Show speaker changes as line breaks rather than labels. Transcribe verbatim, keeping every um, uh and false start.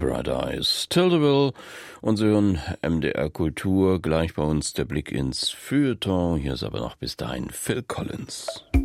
Bright Eyes, Tildeville, und Sie hören M D R Kultur, gleich bei uns der Blick ins Feuilleton. Hier ist aber noch bis dahin Phil Collins.